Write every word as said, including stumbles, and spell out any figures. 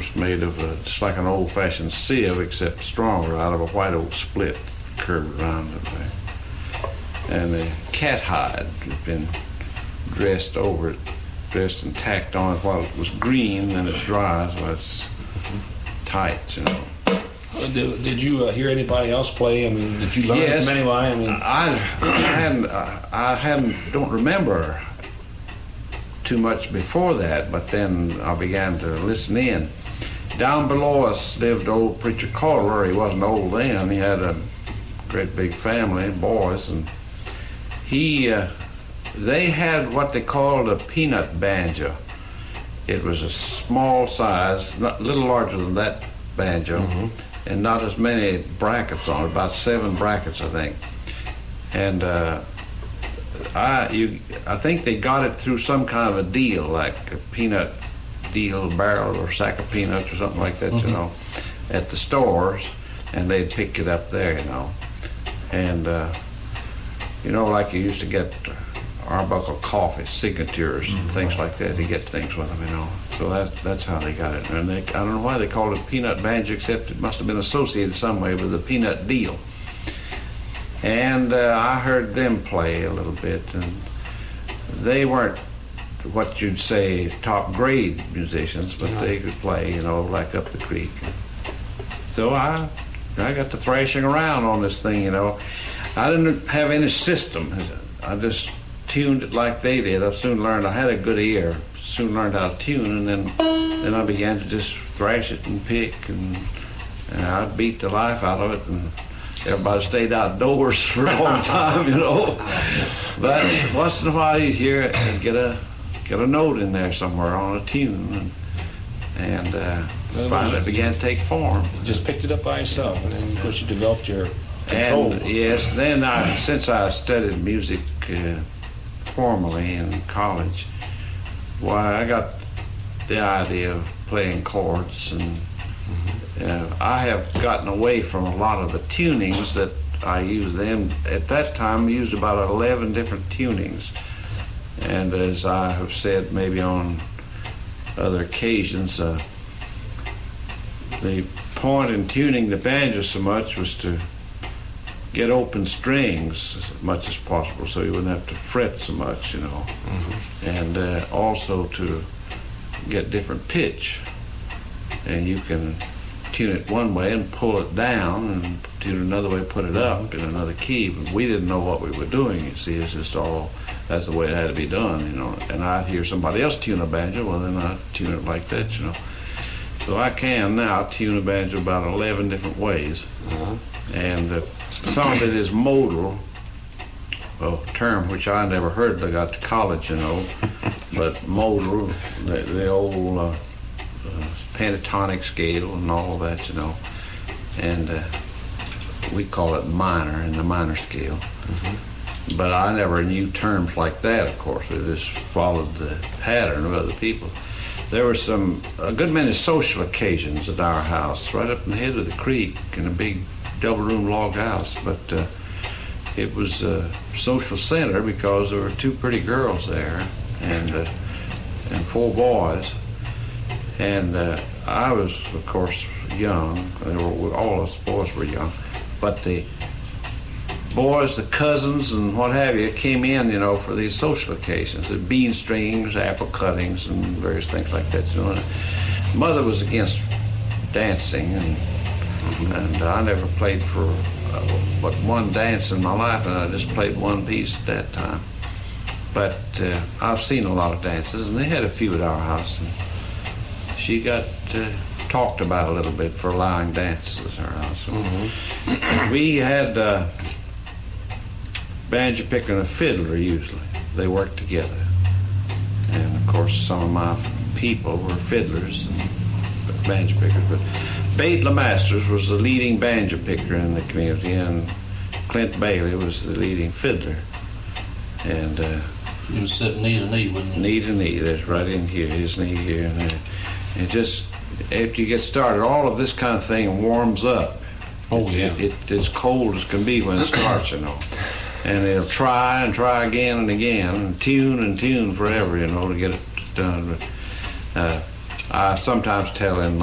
was made of a, just like an old-fashioned sieve, except stronger, out of a white oak split curved around it there. And the cat hide had been dressed over it, dressed and tacked on it while it was green, and it dries while it's tight, you know. Uh, did, did you uh, hear anybody else play? I mean, did you learn yes, from anybody? I mean, I, I hadn't, uh, I hadn't, don't remember too much before that, but then I began to listen in. Down below us lived old Preacher Calderer. He wasn't old then. He had a great big family, boys, and he, uh, they had what they called a peanut banjo. It was a small size, not, a little larger than that banjo, mm-hmm. and not as many brackets on it, about seven brackets, I think. And uh, I, you, I think they got it through some kind of a deal, like a peanut deal, barrel or sack of peanuts or something like that, mm-hmm. you know, at the stores, and they'd pick it up there, you know. And, uh, you know, like you used to get Arbuckle coffee, signatures, and mm-hmm. things like that. You get things with them, you know. So that's that's how they got it. And they, I don't know why they called it peanut banjo, except it must have been associated some way with the peanut deal. And uh, I heard them play a little bit, and they weren't what you'd say top grade musicians, but yeah. they could play, you know, like up the creek. So I I got to thrashing around on this thing, you know. I didn't have any system. I just tuned it like they did. I soon learned, I had a good ear, soon learned how to tune, and then then I began to just thrash it and pick, and, and I beat the life out of it, and everybody stayed outdoors for a long time, you know. But once in a while you hear it and get a, get a note in there somewhere on a tune, and, and uh, finally it began to take form. You just picked it up by yourself, and then of course you developed your control. And yes, then I, since I studied music uh, formally in college, why I got the idea of playing chords, and uh, I have gotten away from a lot of the tunings that I used then. At that time, I used about eleven different tunings, and as I have said maybe on other occasions, uh, the point in tuning the banjo so much was to get open strings as much as possible, so you wouldn't have to fret so much, you know. Mm-hmm. And uh, also to get different pitch. And you can tune it one way and pull it down, and tune it another way, put it up in another key. But we didn't know what we were doing, you see. It's just all, that's the way it had to be done, you know. And I'd hear somebody else tune a banjo, well then I'd tune it like that, you know. So I can now tune a banjo about eleven different ways. Mm-hmm. And uh, some of it is modal, a term which I never heard till I got to college, you know. But modal, the, the old uh, uh, pentatonic scale and all that, you know. And uh, we call it minor, in the minor scale. Mm-hmm. But I never knew terms like that, of course. I just followed the pattern of other people. There were some, a good many social occasions at our house, right up in the head of the creek in a big double-room log house. But uh, it was a social center because there were two pretty girls there and uh, and four boys. And uh, I was, of course, young. They were, all of us boys were young. But the boys, the cousins, and what have you, came in, you know, for these social occasions, the bean strings, apple cuttings, and various things like that. You know. Mother was against dancing, and and I never played for uh, but one dance in my life, and I just played one piece at that time. But uh, I've seen a lot of dances, and they had a few at our house. And she got uh, talked about a little bit for allowing dances at our house. Mm-hmm. We had uh, banjo picker and a fiddler usually. They worked together. And of course some of my people were fiddlers and banjo pickers. But Bate LeMasters was the leading banjo picker in the community, and Clint Bailey was the leading fiddler. And uh, he was sitting knee to knee, wasn't he? Knee to knee, that's right in here, his knee here and there. And just after you get started, all of this kind of thing warms up. Oh yeah. It, it, it's cold as can be when it starts, you know. And they'll try and try again and again, and tune and tune forever, you know, to get it done. But uh, I sometimes tell in my